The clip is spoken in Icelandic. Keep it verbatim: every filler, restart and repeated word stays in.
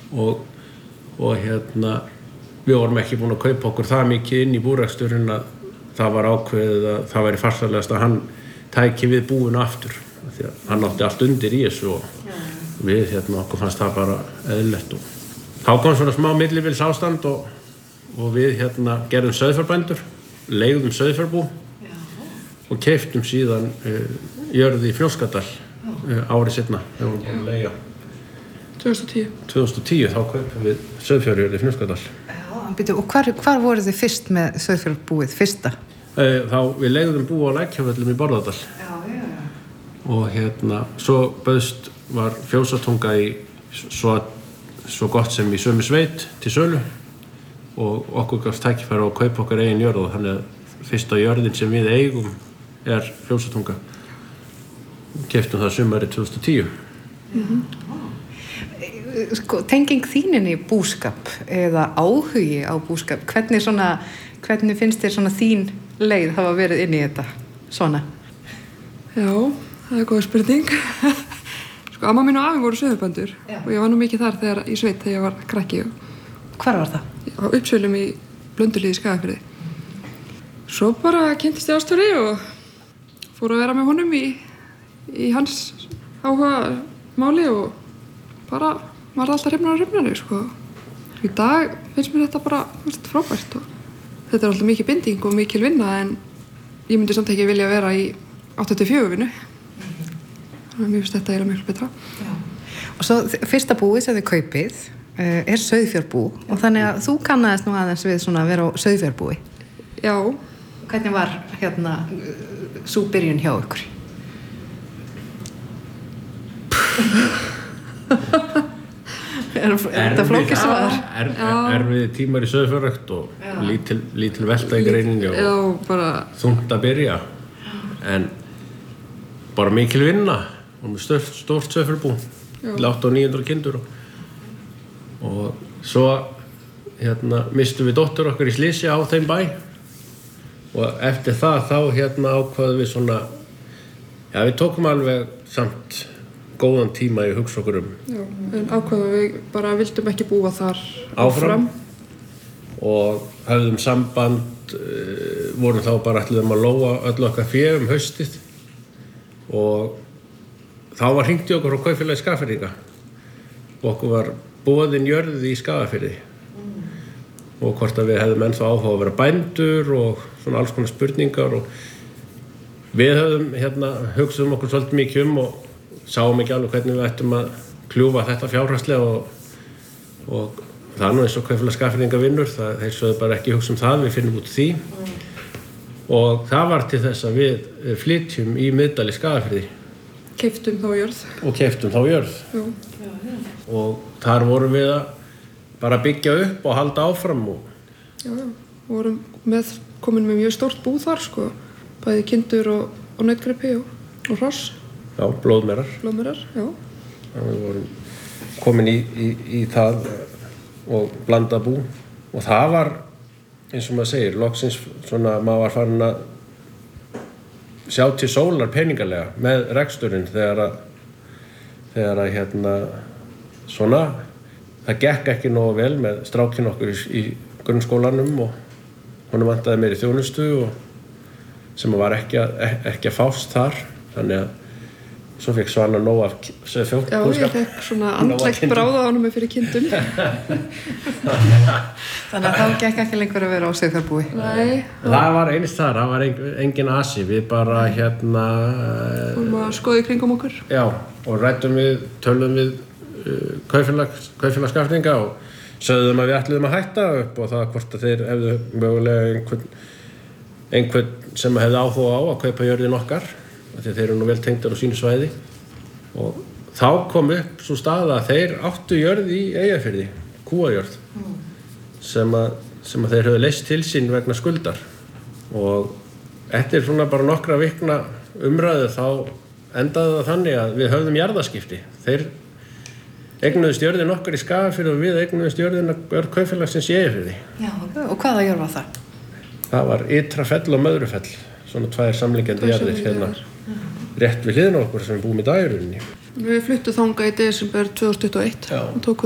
og, og hérna við vorum ekki búin að kaupa okkur það mikið inn í búreksturinn að það var ákveðið að það væri farsælegast að hann tæki við búinu aftur því að hann átti allt undir í þessu og við hérna okkur fannst það bara eðlilegt og þá kom svona smá millivils ástand og, og við hérna gerðum sauðfjárbændur, leigðum sauðfjárbú og keyptum síðan uh, jörð í Fnjóskadal uh, árið seinna þegar við vorum búin að leigja tvö þúsund og tíu tvö þúsund og tíu þá kaupum við sauðfjárjörð í Fnjóskadal. Já, og hvar, hvar voru þið fyrst með sauðfjárbúið, fyrsta? Uh, þá við leigðum bú á Lækjavöllum í Bárðardal. Já, já, já. Og hérna, svo bauðst var Fjósatunga í svo, svo gott sem í sömu sveit til sölu og okkur gafst tækifæri á að kaupa okkar eigin jörð og þannig að fyrsta jörðin sem við eigum er Fjósatunga. Keyptum það sumarið tvö þúsund og tíu. Mm-hmm. Sko, tenging þínin í búskap eða áhugi á búskap, hvernig, svona, hvernig finnst þér svona þín leið hafa verið inn í þetta svona? Já, það er góð spurning. Sko, amma mín og afi voru sauðfjárbændur og ég var nú mikið þar þegar, í sveit þegar ég var krakki. Hvar var það? Á Uppsölum í Blöndulíði í Skagafirði. Svo bara kynntist ég Ástóri og fór að vera með honum í, í hans áhuga máli og bara var alltaf hrifnar og hrifnari, sko. Í dag finnst mér þetta bara þetta frábært og þetta er alltaf mikið binding og mikil vinna en ég myndi samt ekki vilja vera í átta til fjögur vinnu. Þannig að mér finnst þetta eiginlega miklu betra. Já. Og svo fyrsta búið sem þið kaupið er sauðfjárbú og þannig að þú kannaðist nú aðeins við svona að vera á sauðfjárbúi. Já. Hvernig var hérna sú byrjun hjá ykkur? Er þetta flókið svar? Er, er, erfið tímar í sauðfjárrækt og lítil, lítil velta í greininni og Já, bara... þungt að byrja en bara mikil vinna og með stórt, stórt sauðfjárbú til átta og níu hundruð kindur og, og svo hérna mistum við dóttur okkar í slysi á þeim bæ og eftir það þá hérna ákvaðum við svona já við tókum alveg samt góðan tíma í hugsa okkur um. Já, en ákveðum við bara vildum ekki búa þar áfram. Og höfðum samband, uh, vorum þá bara ætluðum að lóa öll okkar fé um haustið og þá var hringt í okkur frá Kaupfélagi Skagfirðinga og okkur var boðin jörð í Skagafirði mm. og hvort að við hefðum ennþá áhuga að vera bændur og svona alls konar spurningar og við höfðum hérna hugsaðum okkur svolítið mikið um og sáum ekki alveg hvernig við ættum að kljúfa þetta fjárhagslega og, og það er nú eins og Kaupfélag Skagfirðinga vinnur, það þeir sögðu bara ekki hugsa um það, við finnum út því mm. og það var til þess að við flytjum í Miðdal í Skagafirði. Keyptum þá jörð. Og keyptum þá jörð. Já. Og þar vorum við að bara byggja upp og halda áfram. Og... Já, já, vorum með, komin með mjög stórt bú þar, sko, bæði kindur og, og nautgripi og, og hross. Já, blóðmerar. Blóðmerar, já. Og við vorum komin í, í, í það og blanda bú og það var, eins og maður segir, loksins svona, maður var farin að sjá til sólar peningalega með reksturinn þegar að, þegar að hérna, svona, það gekk ekki nógu vel með strákinn okkur í, í grunnskólanum og honum vantaði meiri þjónustu og sem var ekki að, ekki að fást þar, þannig að svo fekk Svana nóg af sauðfjárbúskap. Já, ég fekk svona andlegt bráða á honum fyrir kindum. Þannig að þá gekk ekki lengur að vera á sauðfjárbúi. Nei. Það var einst þar, það var engin asi, við bara hérna... Fórum að skoða í kringum okkur. Já, og ræddum við, tölum við uh, Kaupfélag, Kaupfélag Skagfirðinga og sögðum að við ætluðum að hætta upp og það hvort að þeir hefðu mögulega einhvern, einhvern sem hefði áhuga á að kaupa jörðin okkar. Þegar þeir eru nú vel tengdar á sínu svæði og þá kom upp svo staða að þeir áttu jörð í Eyjafirði, kúajörð mm. sem, að, sem að þeir höfðu leyst til sín vegna skuldar og eftir svona bara nokkra vikna umræðu þá endaði það þannig að við höfðum jarðaskipti. Þeir eignuðust jörðin okkar í Skagafirði og við eignuðust jörðin jörð Kaupfélagsins í Eyjafirði. Já, og hvaða jörð var það? Það var Ytrafell og Möðrufell, svona tvær samliggjandi jarðir hérna. Rétt við hliðina okkur sem við búum í dag í rauninni. Við fluttum þangað í desember tvö þúsund tuttugu og eitt og tókum